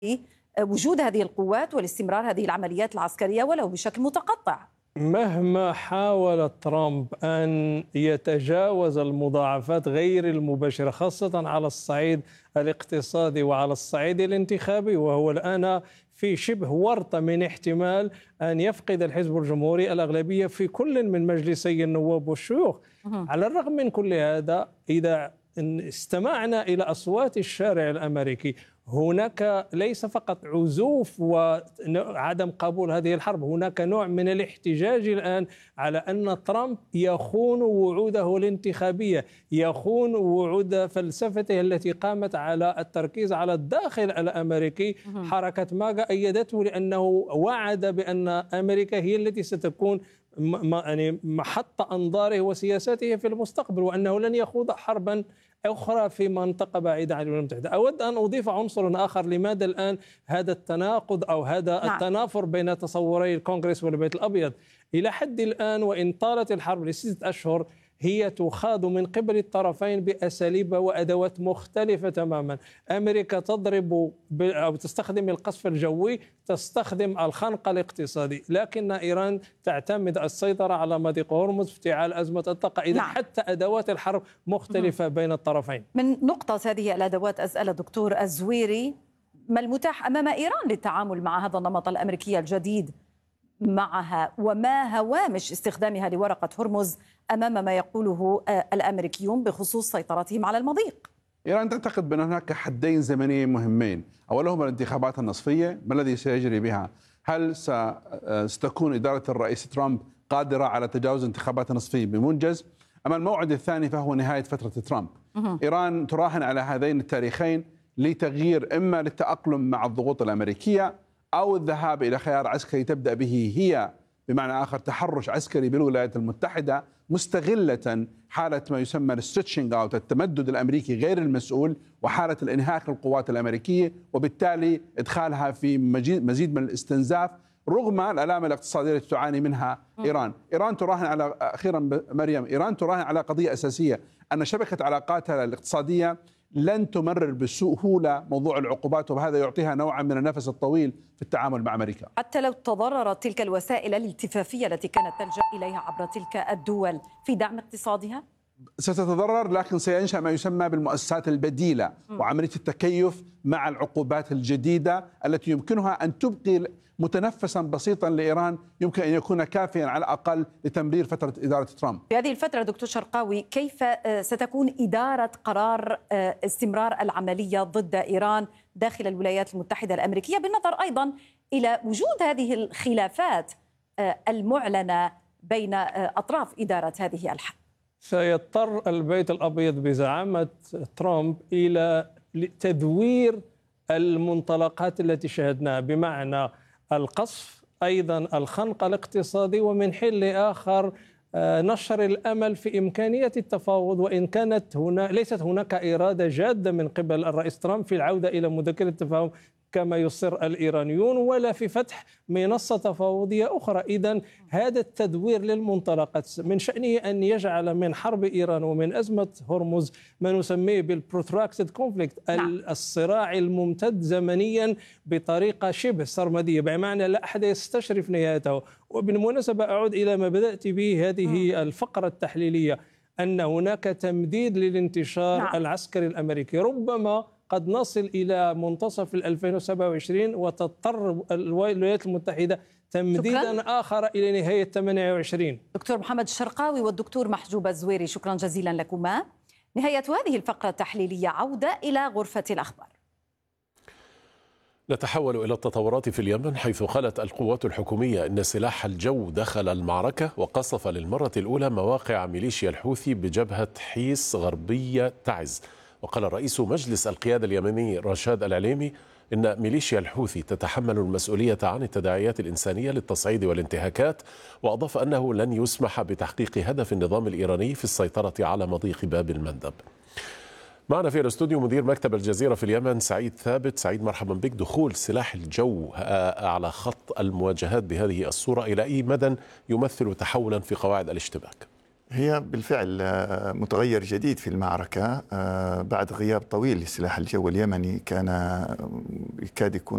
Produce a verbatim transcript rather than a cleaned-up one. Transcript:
وجود هذه القوات والاستمرار هذه العمليات العسكرية ولو بشكل متقطع. مهما حاول ترامب أن يتجاوز المضاعفات غير المباشرة خاصة على الصعيد الاقتصادي وعلى الصعيد الانتخابي، وهو الآن في شبه ورطة من احتمال أن يفقد الحزب الجمهوري الأغلبية في كل من مجلسي النواب والشيوخ. على الرغم من كل هذا، إذا استمعنا إلى أصوات الشارع الأمريكي، هناك ليس فقط عزوف وعدم قبول هذه الحرب، هناك نوع من الاحتجاج الآن على أن ترامب يخون وعوده الانتخابية، يخون وعود فلسفته التي قامت على التركيز على الداخل الأمريكي. حركة ماغا أيدته لأنه وعد بأن أمريكا هي التي ستكون يعني محط أنظاره وسياساته في المستقبل، وأنه لن يخوض حربا أخرى في منطقة بعيدة عن الولايات المتحدة. أود أن أضيف عنصر آخر، لماذا الآن هذا التناقض أو هذا نعم. التنافر بين تصوري الكونغرس والبيت الأبيض؟ إلى حد الآن وإن طالت الحرب لستة أشهر، هي تخاض من قبل الطرفين بأساليب وأدوات مختلفة تماما. أمريكا تضرب أو تستخدم القصف الجوي، تستخدم الخنق الاقتصادي، لكن إيران تعتمد السيطرة على مضيق هرمز، افتعال أزمة الطاقة. إذا نعم. حتى أدوات الحرب مختلفة مم. بين الطرفين. من نقطة هذه الأدوات أسأل الدكتور الزويري، ما المتاح أمام إيران للتعامل مع هذا النمط الأمريكي الجديد معها، وما هوامش استخدامها لورقة هرمز أمام ما يقوله الأمريكيون بخصوص سيطرتهم على المضيق؟ إيران تعتقد بأن هناك حدين زمنيين مهمين، أولهما الانتخابات النصفية، ما الذي سيجري بها؟ هل ستكون إدارة الرئيس ترامب قادرة على تجاوز الانتخابات النصفية بمنجز؟ أما الموعد الثاني فهو نهاية فترة ترامب. إيران تراهن على هذين التاريخين لتغيير، إما للتأقلم مع الضغوط الأمريكية أو الذهاب إلى خيار عسكري تبدأ به هي، بمعنى آخر تحرش عسكري بالولايات المتحدة، مستغلة حالة ما يسمى الستريتشنج أوت، التمدد الأمريكي غير المسؤول، وحالة الانهاك للقوات الأمريكية، وبالتالي إدخالها في مزيد من الاستنزاف رغم الآلام الاقتصادية التي تعاني منها إيران. إيران تراهن على، أخيرا مريم، إيران تراهن على قضية أساسية، أن شبكة علاقاتها الاقتصادية لن تمرر بسهولة موضوع العقوبات، وهذا يعطيها نوعا من النفس الطويل في التعامل مع أمريكا. حتى لو تضررت تلك الوسائل الالتفافية التي كانت تلجأ إليها عبر تلك الدول في دعم اقتصادها؟ ستتضرر، لكن سينشأ ما يسمى بالمؤسسات البديلة وعملية التكيف مع العقوبات الجديدة التي يمكنها أن تبقي متنفسا بسيطا لإيران، يمكن أن يكون كافيا على الأقل لتمرير فترة إدارة ترامب. في هذه الفترة دكتور شرقاوي، كيف ستكون إدارة قرار استمرار العملية ضد إيران داخل الولايات المتحدة الأمريكية، بالنظر أيضا إلى وجود هذه الخلافات المعلنة بين أطراف إدارة هذه الحرب؟ سيضطر البيت الأبيض بزعامة ترامب إلى تدوير المنطلقات التي شاهدناها، بمعنى القصف، أيضا الخنق الاقتصادي، ومن حين لآخر نشر الأمل في إمكانية التفاوض، وإن كانت هنا ليست هناك إرادة جادة من قبل الرئيس ترامب في العودة إلى مذكرة التفاهم كما يصر الإيرانيون، ولا في فتح منصة تفاوضية أخرى. إذن هذا التدوير للمنطلقات من شأنه أن يجعل من حرب إيران ومن أزمة هرمز ما نسميه بالبروتراكتد كونفليكت، الصراع الممتد زمنيا بطريقة شبه سرمدية، بمعنى لا أحد يستشرف نهايته. وبالمناسبة أعود إلى ما بدأت به هذه الفقرة التحليلية، أن هناك تمديد للانتشار نعم. العسكري الأمريكي، ربما قد نصل إلى منتصف ألفين وسبعة وعشرين وتضطر الولايات المتحدة تمديدا شكراً. آخر إلى نهاية ثمانية وعشرين. دكتور محمد الشرقاوي والدكتور محجوب الزويري، شكرا جزيلا لكما. نهاية هذه الفقرة التحليلية، عودة إلى غرفة الأخبار. نتحول إلى التطورات في اليمن، حيث قالت القوات الحكومية إن سلاح الجو دخل المعركة وقصف للمرة الأولى مواقع ميليشيا الحوثي بجبهة حيس غربية تعز. وقال رئيس مجلس القيادة اليمني رشاد العليمي إن ميليشيا الحوثي تتحمل المسؤولية عن التداعيات الإنسانية للتصعيد والانتهاكات، وأضاف أنه لن يسمح بتحقيق هدف النظام الإيراني في السيطرة على مضيق باب المندب. معنا في الاستوديو مدير مكتب الجزيرة في اليمن سعيد ثابت. سعيد، مرحبا بك. دخول سلاح الجو على خط المواجهات بهذه الصورة إلى أي مدى يمثل تحولا في قواعد الاشتباك؟ هي بالفعل متغير جديد في المعركة بعد غياب طويل لسلاح الجو اليمني، كان يكاد يكون